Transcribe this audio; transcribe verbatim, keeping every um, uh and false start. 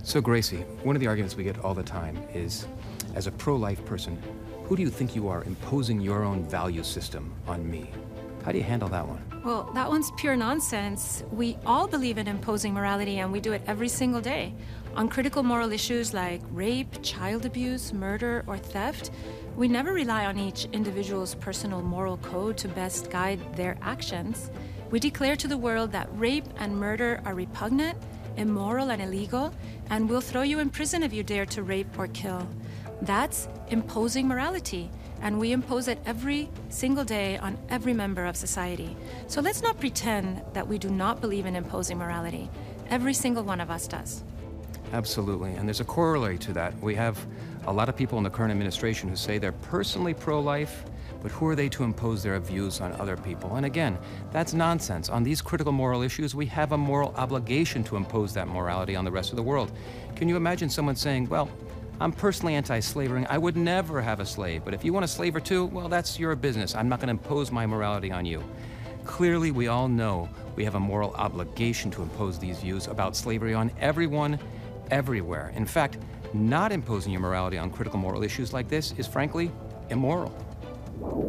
So, Gracie, one of the arguments we get all the time is, as a pro-life person, who do you think you are imposing your own value system on me? How do you handle that one? Well, that one's pure nonsense. We all believe in imposing morality, and we do it every single day. On critical moral issues like rape, child abuse, murder, or theft, we never rely on each individual's personal moral code to best guide their actions. We declare to the world that rape and murder are repugnant, immoral, and illegal, and we'll throw you in prison if you dare to rape or kill. That's imposing morality, and we impose it every single day on every member of society. So let's not pretend that we do not believe in imposing morality. Every single one of us does. Absolutely, and there's a corollary to that. We have a lot of people in the current administration who say they're personally pro-life, but who are they to impose their views on other people? And again, that's nonsense. On these critical moral issues, we have a moral obligation to impose that morality on the rest of the world. Can you imagine someone saying, well, I'm personally anti-slavery. I would never have a slave, but if you want a slave or two, well, that's your business. I'm not going to impose my morality on you. Clearly, we all know we have a moral obligation to impose these views about slavery on everyone, everywhere. In fact, not imposing your morality on critical moral issues like this is, frankly, immoral.